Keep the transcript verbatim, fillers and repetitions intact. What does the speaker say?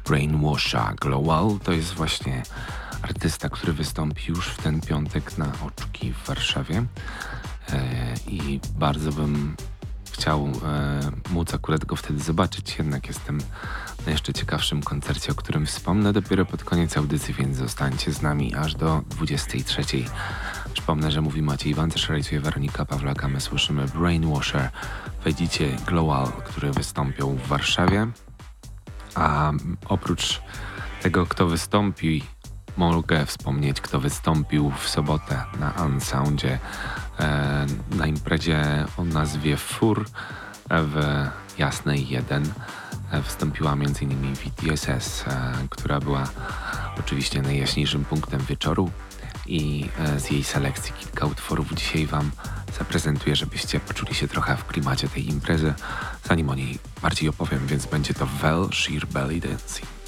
Brainwasha. Global to jest właśnie artysta, który wystąpi już w ten piątek na Oczki w Warszawie e, i bardzo bym chciał e, móc akurat go wtedy zobaczyć, jednak jestem na jeszcze ciekawszym koncercie, o którym wspomnę dopiero pod koniec audycji, więc zostańcie z nami aż do dwudziestej trzeciej. Przypomnę, że mówi Maciej Iwancerz, realizuje Weronika Pawlaka, my słyszymy Brainwasher. Wejdzicie Global, które wystąpią w Warszawie, a oprócz tego, kto wystąpi, mogę wspomnieć, kto wystąpił w sobotę na Unsoundzie e, na imprezie o nazwie Fur w Jasnej jeden. E, wystąpiła m.in. V T S S, e, która była oczywiście najjaśniejszym punktem wieczoru i e, z jej selekcji kilka utworów dzisiaj Wam zaprezentuję, żebyście poczuli się trochę w klimacie tej imprezy. Zanim o niej bardziej opowiem, więc będzie to Vel Sheer Belly Dancing.